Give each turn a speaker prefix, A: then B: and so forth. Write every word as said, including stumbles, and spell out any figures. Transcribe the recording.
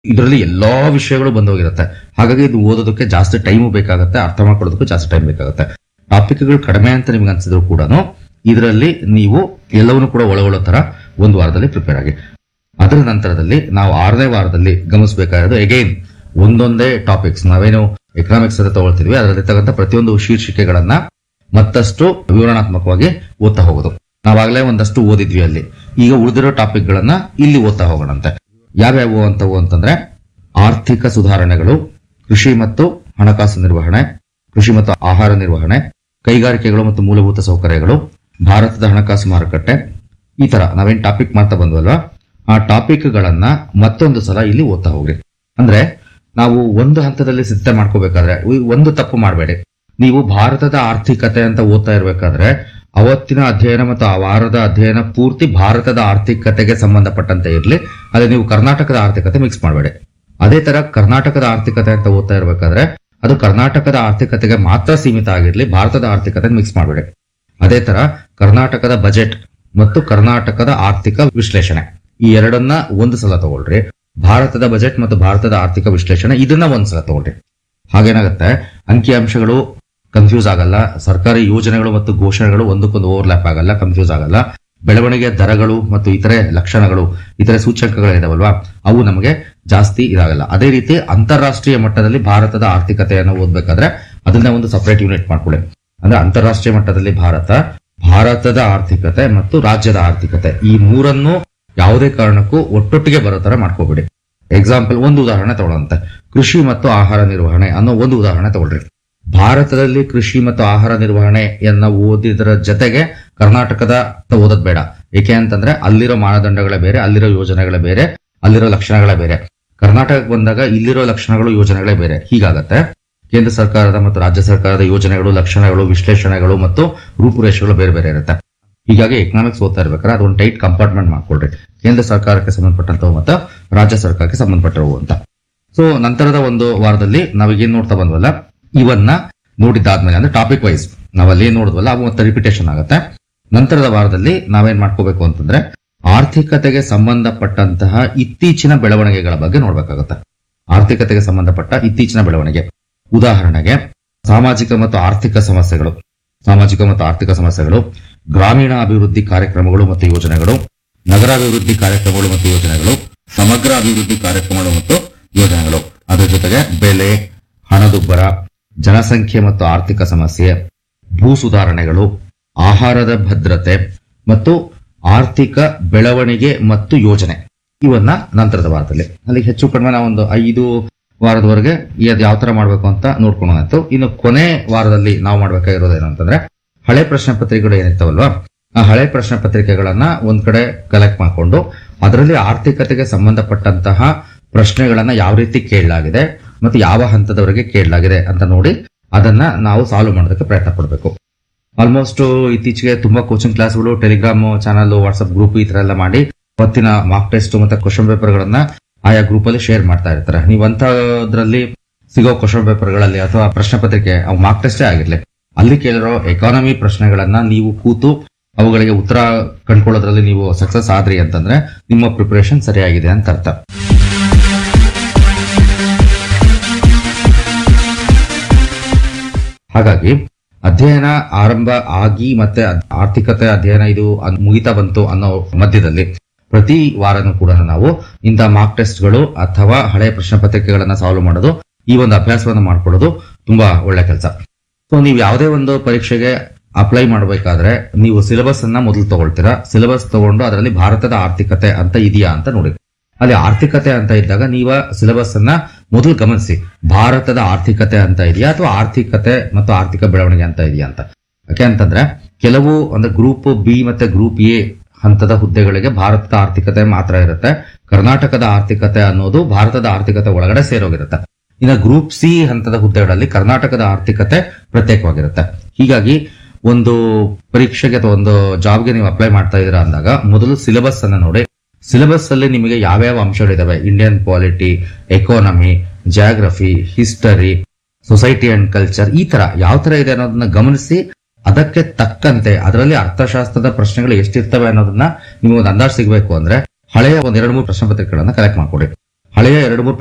A: ಇದರಲ್ಲಿ ಎಲ್ಲಾ ವಿಷಯಗಳು ಬಂದೋಗಿರುತ್ತೆ. ಹಾಗಾಗಿ ಇದು ಓದೋದಕ್ಕೆ ಜಾಸ್ತಿ ಟೈಮು ಬೇಕಾಗುತ್ತೆ, ಅರ್ಥ ಮಾಡ್ಕೊಳ್ಳೋದಕ್ಕೂ ಜಾಸ್ತಿ ಟೈಮ್ ಬೇಕಾಗುತ್ತೆ. ಟಾಪಿಕ್ಗಳು ಕಡಿಮೆ ಅಂತ ನಿಮ್ಗೆ ಅನ್ಸಿದ್ರು ಕೂಡ ಇದರಲ್ಲಿ ನೀವು ಎಲ್ಲವನ್ನೂ ಕೂಡ ಒಳಗೊಳ್ಳೋ ತರ ಒಂದು ವಾರದಲ್ಲಿ ಪ್ರಿಪೇರ್ ಆಗಿ. ಅದರ ನಂತರದಲ್ಲಿ ನಾವು ಆರನೇ ವಾರದಲ್ಲಿ ಗಮನಿಸಬೇಕಾಗಿರೋದು ಎಗೈನ್ ಒಂದೊಂದೇ ಟಾಪಿಕ್ಸ್. ನಾವೇನು ಎಕನಾಮಿಕ್ಸ್ ಅಂತ ತಗೊಳ್ತಿದ್ವಿ ಅದರಲ್ಲಿ ತಕ್ಕಂತ ಪ್ರತಿಯೊಂದು ಶೀರ್ಷಿಕೆಗಳನ್ನ ಮತ್ತಷ್ಟು ವಿವರಣಾತ್ಮಕವಾಗಿ ಓದ್ತಾ ಹೋಗೋದು. ನಾವಾಗಲೇ ಒಂದಷ್ಟು ಓದಿದ್ವಿ ಅಲ್ಲಿ, ಈಗ ಉಳಿದಿರೋ ಟಾಪಿಕ್ ಗಳನ್ನ ಇಲ್ಲಿ ಓದ್ತಾ ಹೋಗೋಣಂತೆ. ಯಾವ್ಯಾವು ಅಂತವು ಅಂತಂದ್ರೆ ಆರ್ಥಿಕ ಸುಧಾರಣೆಗಳು, ಕೃಷಿ ಮತ್ತು ಹಣಕಾಸು ನಿರ್ವಹಣೆ, ಕೃಷಿ ಮತ್ತು ಆಹಾರ ನಿರ್ವಹಣೆ, ಕೈಗಾರಿಕೆಗಳು ಮತ್ತು ಮೂಲಭೂತ ಸೌಕರ್ಯಗಳು, ಭಾರತದ ಹಣಕಾಸು ಮಾರುಕಟ್ಟೆ. ಈ ತರ ನಾವೇನ್ ಟಾಪಿಕ್ ಮಾಡ್ತಾ ಬಂದ್ವಲ್ವಾ, ಆ ಟಾಪಿಕ್ ಗಳನ್ನ ಮತ್ತೊಂದು ಸಲ ಇಲ್ಲಿ ಓದ್ತಾ ಹೋಗ್ರಿ. ಅಂದ್ರೆ ನಾವು ಒಂದು ಹಂತದಲ್ಲಿ ಸಿದ್ಧತೆ ಮಾಡ್ಕೋಬೇಕಾದ್ರೆ ಒಂದು ತಪ್ಪು ಮಾಡಬೇಡಿ. ನೀವು ಭಾರತದ ಆರ್ಥಿಕತೆ ಅಂತ ಓದ್ತಾ ಇರ್ಬೇಕಾದ್ರೆ ಅವತ್ತಿನ ಅಧ್ಯಯನ ಮತ್ತು ಆ ವಾರದ ಅಧ್ಯಯನ ಪೂರ್ತಿ ಭಾರತದ ಆರ್ಥಿಕತೆಗೆ ಸಂಬಂಧಪಟ್ಟಂತೆ ಇರಲಿ. ಅದೇ ನೀವು ಕರ್ನಾಟಕದ ಆರ್ಥಿಕತೆ ಮಿಕ್ಸ್ ಮಾಡಬೇಡಿ. ಅದೇ ತರ ಕರ್ನಾಟಕದ ಆರ್ಥಿಕತೆ ಅಂತ ಓದ್ತಾ ಇರ್ಬೇಕಾದ್ರೆ ಅದು ಕರ್ನಾಟಕದ ಆರ್ಥಿಕತೆಗೆ ಮಾತ್ರ ಸೀಮಿತ ಆಗಿರ್ಲಿ, ಭಾರತದ ಆರ್ಥಿಕತೆ ಮಿಕ್ಸ್ ಮಾಡಬೇಡಿ. ಅದೇ ತರ ಕರ್ನಾಟಕದ ಬಜೆಟ್ ಮತ್ತು ಕರ್ನಾಟಕದ ಆರ್ಥಿಕ ವಿಶ್ಲೇಷಣೆ ಈ ಎರಡನ್ನ ಒಂದು ಸಲ ತಗೊಳ್ರಿ. ಭಾರತದ ಬಜೆಟ್ ಮತ್ತು ಭಾರತದ ಆರ್ಥಿಕ ವಿಶ್ಲೇಷಣೆ ಇದನ್ನ ಒಂದ್ಸಲ ತಗೊಳ್ರಿ. ಹಾಗೇನಾಗುತ್ತೆ, ಅಂಕಿಅಂಶಗಳು ಕನ್ಫ್ಯೂಸ್ ಆಗಲ್ಲ, ಸರ್ಕಾರಿ ಯೋಜನೆಗಳು ಮತ್ತು ಘೋಷಣೆಗಳು ಒಂದಕ್ಕೊಂದು ಓವರ್ಲ್ಯಾಪ್ ಆಗಲ್ಲ, ಕನ್ಫ್ಯೂಸ್ ಆಗಲ್ಲ. ಬೆಳವಣಿಗೆ ದರಗಳು ಮತ್ತು ಇತರೆ ಲಕ್ಷಣಗಳು, ಇತರೆ ಸೂಚ್ಯಂಕಗಳಿದಾವಲ್ವಾ, ಅವು ನಮಗೆ ಜಾಸ್ತಿ ಇದಾಗಲ್ಲ. ಅದೇ ರೀತಿ ಅಂತಾರಾಷ್ಟ್ರೀಯ ಮಟ್ಟದಲ್ಲಿ ಭಾರತದ ಆರ್ಥಿಕತೆಯನ್ನು ಓದ್ಬೇಕಾದ್ರೆ ಅದನ್ನ ಒಂದು ಸಪರೇಟ್ ಯೂನಿಟ್ ಮಾಡ್ಕೊಳ್ಳಿ. ಅಂದ್ರೆ ಅಂತಾರಾಷ್ಟ್ರೀಯ ಮಟ್ಟದಲ್ಲಿ ಭಾರತ, ಭಾರತದ ಆರ್ಥಿಕತೆ ಮತ್ತು ರಾಜ್ಯದ ಆರ್ಥಿಕತೆ ಈ ಮೂರನ್ನು ಯಾವುದೇ ಕಾರಣಕ್ಕೂ ಒಟ್ಟೊಟ್ಟಿಗೆ ಬರೋ ತರ ಮಾಡ್ಕೋಬೇಡಿ. ಎಕ್ಸಾಂಪಲ್ ಒಂದು ಉದಾಹರಣೆ ತಗೊಳ್ಳಂತೆ, ಕೃಷಿ ಮತ್ತು ಆಹಾರ ನಿರ್ವಹಣೆ ಅನ್ನೋ ಒಂದು ಉದಾಹರಣೆ ತಗೊಳ್ರಿ. ಭಾರತದಲ್ಲಿ ಕೃಷಿ ಮತ್ತು ಆಹಾರ ನಿರ್ವಹಣೆಯನ್ನ ಓದಿದ್ರ ಜೊತೆಗೆ ಕರ್ನಾಟಕದ ಓದೋದ್ ಬೇಡ. ಏಕೆ ಅಂತಂದ್ರೆ ಅಲ್ಲಿರೋ ಮಾನದಂಡಗಳೇ ಬೇರೆ, ಅಲ್ಲಿರೋ ಯೋಜನೆಗಳೇ ಬೇರೆ, ಅಲ್ಲಿರೋ ಲಕ್ಷಣಗಳೇ ಬೇರೆ. ಕರ್ನಾಟಕಕ್ಕೆ ಬಂದಾಗ ಇಲ್ಲಿರೋ ಲಕ್ಷಣಗಳು ಯೋಜನೆಗಳೇ ಬೇರೆ. ಹೀಗಾಗತ್ತೆ ಕೇಂದ್ರ ಸರ್ಕಾರದ ಮತ್ತು ರಾಜ್ಯ ಸರ್ಕಾರದ ಯೋಜನೆಗಳು, ಲಕ್ಷಣಗಳು, ವಿಶ್ಲೇಷಣೆಗಳು ಮತ್ತು ರೂಪುರೇಷೆಗಳು ಬೇರೆ ಬೇರೆ ಇರುತ್ತೆ. ಹೀಗಾಗಿ ಎಕನಾಮಿಕ್ಸ್ ಓದ್ತಾ ಇರ್ಬೇಕಾದ್ರೆ ಅದೊಂದು ಟೈಟ್ ಕಂಪಾರ್ಟ್ಮೆಂಟ್ ಮಾಡ್ಕೊಳ್ರಿ. ಕೇಂದ್ರ ಸರ್ಕಾರಕ್ಕೆ ಸಂಬಂಧಪಟ್ಟಂತವು ಮತ್ತು ರಾಜ್ಯ ಸರ್ಕಾರಕ್ಕೆ ಸಂಬಂಧಪಟ್ಟವು ಅಂತ. ಸೊ ನಂತರದ ಒಂದು ವಾರದಲ್ಲಿ ನಾವೀಗೇನ್ ನೋಡ್ತಾ ಬಂದ್ವಲ್ಲ, ಇವನ್ನ ನೋಡಿದ್ದಾದ್ಮೇಲೆ ಅಂದ್ರೆ ಟಾಪಿಕ್ ವೈಸ್ ನಾವಲ್ಲಿ ಏನ್ ನೋಡಿದ್ವಲ್ಲ ಅವು ಮತ್ತೆ ರಿಪಿಟೇಷನ್ ಆಗುತ್ತೆ. ನಂತರದ ವಾರದಲ್ಲಿ ನಾವೇನ್ ಮಾಡ್ಕೋಬೇಕು ಅಂತಂದ್ರೆ ಆರ್ಥಿಕತೆಗೆ ಸಂಬಂಧಪಟ್ಟಂತಹ ಇತ್ತೀಚಿನ ಬೆಳವಣಿಗೆಗಳ ಬಗ್ಗೆ ನೋಡ್ಬೇಕಾಗುತ್ತೆ. ಆರ್ಥಿಕತೆಗೆ ಸಂಬಂಧಪಟ್ಟ ಇತ್ತೀಚಿನ ಬೆಳವಣಿಗೆ, ಉದಾಹರಣೆಗೆ ಸಾಮಾಜಿಕ ಮತ್ತು ಆರ್ಥಿಕ ಸಮಸ್ಯೆಗಳು, ಸಾಮಾಜಿಕ ಮತ್ತು ಆರ್ಥಿಕ ಸಮಸ್ಯೆಗಳು, ಗ್ರಾಮೀಣ ಅಭಿವೃದ್ಧಿ ಕಾರ್ಯಕ್ರಮಗಳು ಮತ್ತು ಯೋಜನೆಗಳು, ನಗರಾಭಿವೃದ್ಧಿ ಕಾರ್ಯಕ್ರಮಗಳು ಮತ್ತು ಯೋಜನೆಗಳು, ಸಮಗ್ರ ಅಭಿವೃದ್ಧಿ ಕಾರ್ಯಕ್ರಮಗಳು ಮತ್ತು ಯೋಜನೆಗಳು. ಅದರ ಜೊತೆಗೆ ಬೆಲೆ, ಹಣದುಬ್ಬರ, ಜನಸಂಖ್ಯೆ ಮತ್ತು ಆರ್ಥಿಕ ಸಮಸ್ಯೆ, ಭೂ ಸುಧಾರಣೆಗಳು, ಆಹಾರದ ಭದ್ರತೆ ಮತ್ತು ಆರ್ಥಿಕ ಬೆಳವಣಿಗೆ ಮತ್ತು ಯೋಜನೆ. ಇವನ್ನ ನಂತರದ ವಾರದಲ್ಲಿ ಅಲ್ಲಿ ಹೆಚ್ಚು ಕಡಿಮೆ ನಾವೊಂದು ಐದು ವಾರದವರೆಗೆ ಇದು ಯಾವ ತರ ಮಾಡ್ಬೇಕು ಅಂತ ನೋಡ್ಕೊಂಡಾಯ್ತು. ಇನ್ನು ಕೊನೆ ವಾರದಲ್ಲಿ ನಾವು ಮಾಡ್ಬೇಕಾಗಿರೋದು ಏನಂತಂದ್ರೆ ಹಳೆ ಪ್ರಶ್ನೆ ಪತ್ರಿಕೆಗಳು ಏನಿರ್ತಾವಲ್ವಾ, ಆ ಹಳೆ ಪ್ರಶ್ನೆ ಪತ್ರಿಕೆಗಳನ್ನ ಒಂದ್ ಕಡೆ ಕಲೆಕ್ಟ್ ಮಾಡ್ಕೊಂಡು ಅದರಲ್ಲಿ ಆರ್ಥಿಕತೆಗೆ ಸಂಬಂಧಪಟ್ಟಂತಹ ಪ್ರಶ್ನೆಗಳನ್ನ ಯಾವ ರೀತಿ ಕೇಳಲಾಗಿದೆ ಮತ್ತು ಯಾವ ಹಂತದವರೆಗೆ ಕೇಳಲಾಗಿದೆ ಅಂತ ನೋಡಿ ಅದನ್ನ ನಾವು ಸಾಲ್ವ್ ಮಾಡೋದಕ್ಕೆ ಪ್ರಯತ್ನ ಪಡಬೇಕು. ಆಲ್ಮೋಸ್ಟ್ ಇತ್ತೀಚೆಗೆ ತುಂಬಾ ಕೋಚಿಂಗ್ ಕ್ಲಾಸ್ಗಳು, ಟೆಲಿಗ್ರಾಮ್ ಚಾನಲ್, ವಾಟ್ಸ್ಆಪ್ ಗ್ರೂಪ್ ಈ ತರ ಎಲ್ಲ ಮಾಡಿ ಇವತ್ತಿನ ಮಾರ್ಕ್ ಟೆಸ್ಟ್ ಮತ್ತೆ ಕ್ವಶನ್ ಪೇಪರ್ ಗಳನ್ನ ಆಯಾ ಗ್ರೂಪ್ ಅಲ್ಲಿ ಶೇರ್ ಮಾಡ್ತಾ ಇರ್ತಾರೆ. ನೀವಂತದ್ರಲ್ಲಿ ಸಿಗೋ ಕ್ವಶನ್ ಪೇಪರ್ಗಳಲ್ಲಿ ಅಥವಾ ಪ್ರಶ್ನೆ ಪತ್ರಿಕೆ ಅವು ಮಾರ್ಕ್ ಟೆಸ್ಟೇ ಆಗಿರ್ಲಿ, ಅಲ್ಲಿ ಕೇಳಿರೋ ಎಕಾನಮಿ ಪ್ರಶ್ನೆಗಳನ್ನ ನೀವು ಕೂತು ಅವುಗಳಿಗೆ ಉತ್ತರ ಕಂಡುಕೊಳ್ಳೋದ್ರಲ್ಲಿ ನೀವು ಸಕ್ಸಸ್ ಆದ್ರಿ ಅಂತಂದ್ರೆ ನಿಮ್ಮ ಪ್ರಿಪರೇಷನ್ ಸರಿಯಾಗಿದೆ ಅಂತ ಅರ್ಥ. ಹಾಗಾಗಿ ಅಧ್ಯಯನ ಆರಂಭ ಆಗಿ ಮತ್ತೆ ಆರ್ಥಿಕತೆ ಅಧ್ಯಯನ ಇದು ಮುಗಿತಾ ಬಂತು ಅನ್ನೋ ಮಧ್ಯದಲ್ಲಿ ಪ್ರತಿ ವಾರನೂ ಕೂಡ ನಾವು ಇಂಥ ಮಾರ್ಕ್ ಟೆಸ್ಟ್ಗಳು ಅಥವಾ ಹಳೆಯ ಪ್ರಶ್ನೆ ಪತ್ರಿಕೆಗಳನ್ನ ಸಾಲ್ವ್ ಮಾಡೋದು, ಈ ಒಂದು ಅಭ್ಯಾಸವನ್ನು ಮಾಡ್ಕೊಳ್ಳೋದು ತುಂಬಾ ಒಳ್ಳೆ ಕೆಲಸ. ಸೊ ನೀವು ಯಾವುದೇ ಒಂದು ಪರೀಕ್ಷೆಗೆ ಅಪ್ಲೈ ಮಾಡಬೇಕಾದ್ರೆ ನೀವು ಸಿಲೆಬಸ್ ಅನ್ನ ಮೊದಲು ತಗೊಳ್ತೀರಾ. ಸಿಲೆಬಸ್ ತಗೊಂಡು ಅದರಲ್ಲಿ ಭಾರತದ ಆರ್ಥಿಕತೆ ಅಂತ ಇದೆಯಾ ಅಂತ ನೋಡಿ. ಅಲ್ಲಿ ಆರ್ಥಿಕತೆ ಅಂತ ಇದ್ದಾಗ ನೀವು ಸಿಲೆಬಸ್ ಅನ್ನ ಮೊದಲು ಗಮನಿಸಿ, ಭಾರತದ ಆರ್ಥಿಕತೆ ಅಂತ ಇದೆಯಾ ಅಥವಾ ಆರ್ಥಿಕತೆ ಮತ್ತು ಆರ್ಥಿಕ ಬೆಳವಣಿಗೆ ಅಂತ ಇದೆಯಾ ಅಂತ. ಯಾಕೆ ಅಂತಂದ್ರೆ ಕೆಲವು ಅಂದ್ರೆ ಗ್ರೂಪ್ ಬಿ ಮತ್ತೆ ಗ್ರೂಪ್ ಎ ಹಂತದ ಹುದ್ದೆಗಳಿಗೆ ಭಾರತದ ಆರ್ಥಿಕತೆ ಮಾತ್ರ ಇರುತ್ತೆ. ಕರ್ನಾಟಕದ ಆರ್ಥಿಕತೆ ಅನ್ನೋದು ಭಾರತದ ಆರ್ಥಿಕತೆ ಒಳಗಡೆ ಸೇರೋಗಿರುತ್ತೆ. ಇನ್ನು ಗ್ರೂಪ್ ಸಿ ಹಂತದ ಹುದ್ದೆಗಳಲ್ಲಿ ಕರ್ನಾಟಕದ ಆರ್ಥಿಕತೆ ಪ್ರತ್ಯೇಕವಾಗಿರುತ್ತೆ. ಹೀಗಾಗಿ ಒಂದು ಪರೀಕ್ಷೆಗೆ ಅಥವಾ ಒಂದು ಜಾಬ್ಗೆ ನೀವು ಅಪ್ಲೈ ಮಾಡ್ತಾ ಇದ್ದೀರಾ ಅಂದಾಗ ಮೊದಲು ಸಿಲೆಬಸ್ ಅನ್ನ ನೋಡಿ. ಸಿಲೆಬಸ್ ಅಲ್ಲಿ ನಿಮಗೆ ಯಾವ್ಯಾವ ಅಂಶಗಳಿದಾವೆ, Indian polity, economy, geography, history, society and culture, ಈ ತರ ಯಾವ ತರ ಇದೆ ಅನ್ನೋದನ್ನ ಗಮನಿಸಿ ಅದಕ್ಕೆ ತಕ್ಕಂತೆ ಅದರಲ್ಲಿ ಅರ್ಥಶಾಸ್ತ್ರದ ಪ್ರಶ್ನೆಗಳು ಎಷ್ಟಿರ್ತವೆ ಅನ್ನೋದನ್ನ ನಿಮಗೆ ಒಂದು ಅಂದಾಜು ಸಿಗಬೇಕು ಅಂದ್ರೆ ಹಳೆಯ ಒಂದ್ ಎರಡು ಮೂರು ಪ್ರಶ್ನೆ ಪತ್ರಿಕೆಗಳನ್ನ ಕಲೆಕ್ಟ್ ಮಾಡ್ಕೊಡಿ. ಹಳೆಯ ಎರಡು ಮೂರು